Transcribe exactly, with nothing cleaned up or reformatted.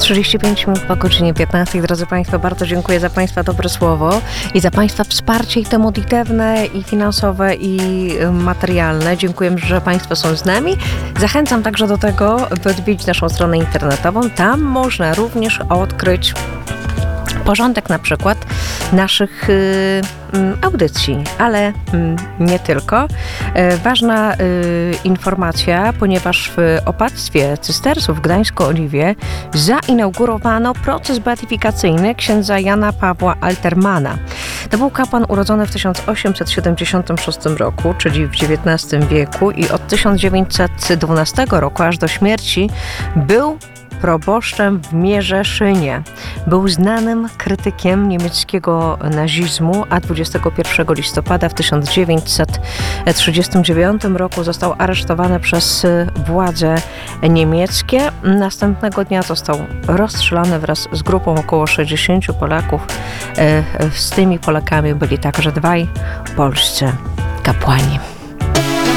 trzydzieści pięć minut po godzinie piętnastej. Drodzy Państwo, bardzo dziękuję za Państwa dobre słowo i za Państwa wsparcie i to modlitewne, i finansowe, i materialne. Dziękuję, że Państwo są z nami. Zachęcam także do tego, by odwiedzić naszą stronę internetową. Tam można również odkryć porządek na przykład naszych y, y, audycji, ale y, nie tylko. Y, ważna y, informacja, ponieważ w opactwie cystersów w Gdańsku-Oliwie zainaugurowano proces beatyfikacyjny księdza Jana Pawła Altermana. To był kapłan urodzony w tysiąc osiemset siedemdziesiątym szóstym roku, czyli w dziewiętnastym wieku, i od tysiąc dziewięćset dwunastego roku aż do śmierci był proboszczem w Mierzeszynie. Był znanym krytykiem niemieckiego nazizmu, a dwudziestego pierwszego listopada w tysiąc dziewięćset trzydziestym dziewiątym roku został aresztowany przez władze niemieckie. Następnego dnia został rozstrzelany wraz z grupą około sześćdziesięciu Polaków. Z tymi Polakami byli także dwaj polscy kapłani.